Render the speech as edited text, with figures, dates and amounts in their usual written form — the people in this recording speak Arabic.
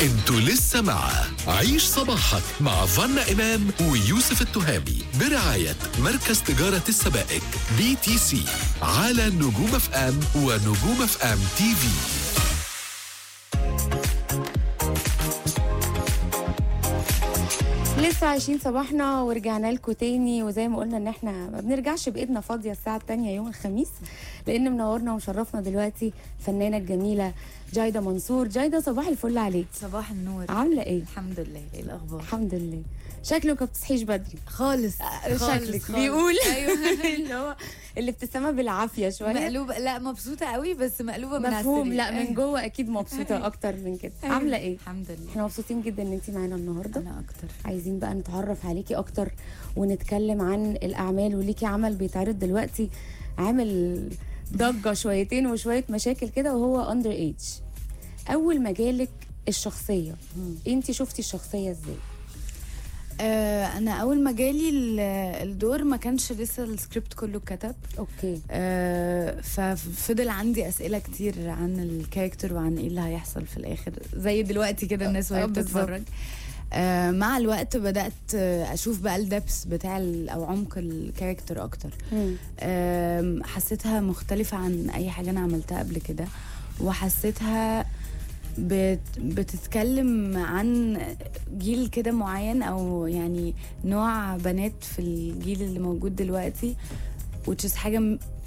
انتوا لسه مع عيش صباحك مع فنا إمام ويوسف التهامي برعاية مركز تجارة السبائك BTC على نجوم اف ام ونجوم اف ام تي في. لسه عايشين صباحنا ورجعنا لكم تاني، وزي ما قلنا ان احنا ما بنرجعش بايدنا فاضيه الساعه الثانيه يوم الخميس، لان منورنا ومشرفنا دلوقتي الفنانه الجميله جايده منصور. جايده صباح الفل عليك. صباح النور. عامله ايه؟ الحمد لله. ايه الاخبار؟ الحمد لله. شكلك ما بتصحيش بدري خالص. شكلك بيقول اللي هو الابتسامه بالعافيه شويه. مقلوبه، لا مبسوطه قوي بس مقلوبه من مفهوم. لا من جوه اكيد مبسوطه اكتر من كده. عامله ايه؟ الحمد لله. احنا مبسوطين جدا ان انت معانا النهارده. انا اكتر. عايزين بقى نتعرف عليكي اكتر ونتكلم عن الاعمال، وليكي عمل بيتعرض دلوقتي عامل ضجه شويتين وشويه مشاكل كده، وهو اندر ايج. اول ما جالك الشخصيه انت شفتي الشخصيه ازاي؟ انا اول ما جالي الدور ما كانش لسه السكريبت كله اتكتب. اوكي. ففضل عندي اسئله كتير عن الكاركتر وعن ايه اللي هيحصل في الاخر، زي دلوقتي كده الناس وهي بتتفرج. مع الوقت بدات اشوف بقى الدبس بتاع او عمق الكاركتر اكتر. حسيتها مختلفه عن اي حاجه انا عملتها قبل كده، وحسيتها بتتكلم عن جيل كده معين، او يعني نوع بنات في الجيل اللي موجود دلوقتي، which is حاجه